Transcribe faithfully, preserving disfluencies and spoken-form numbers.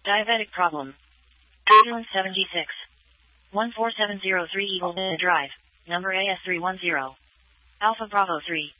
Diabetic problem. Ambulance seventy-six. one four seven zero three Eagle Drive, number A S three one zero. Alpha Bravo three.